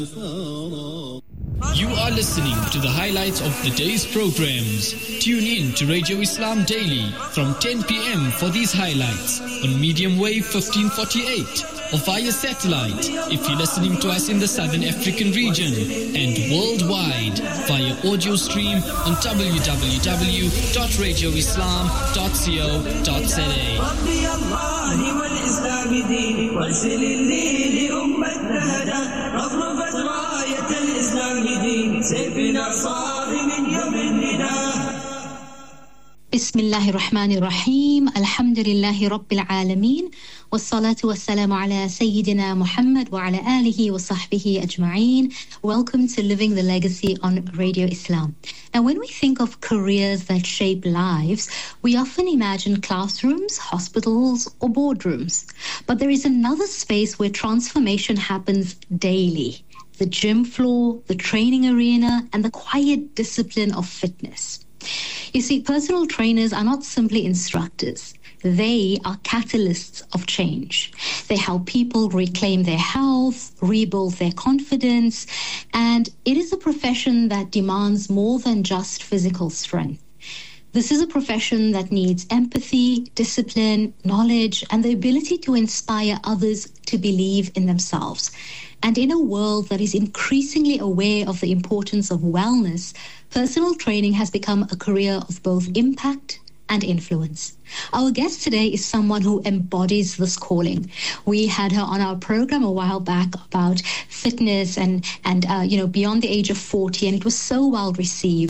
You are listening to the highlights of the day's programs. Tune in to Radio Islam Daily from 10 p.m. for these highlights on medium wave 1548 or via satellite if you're listening to us in the Southern African region, and worldwide via audio stream on www.radioislam.co.za. Bismillahir Rahmanir Rahim. Alhamdulillahi Rabbil Alameen. Wassalatu wassalamu ala Sayyidina Muhammad wa ala alihi wa sahbihi ajma'een. Welcome to Living the Legacy on Radio Islam. Now, when we think of careers that shape lives, we often imagine classrooms, hospitals, or boardrooms. But there is another space where transformation happens daily: the gym floor, the training arena, and the quiet discipline of fitness. You see, personal trainers are not simply instructors. They are catalysts of change. They help people reclaim their health, rebuild their confidence, and it is a profession that demands more than just physical strength. This is a profession that needs empathy, discipline, knowledge, and the ability to inspire others to believe in themselves. And in a world that is increasingly aware of the importance of wellness, personal training has become a career of both impact and influence. Our guest today is someone who embodies this calling. We had her on our program a while back about fitness and beyond the age of 40, and it was so well received.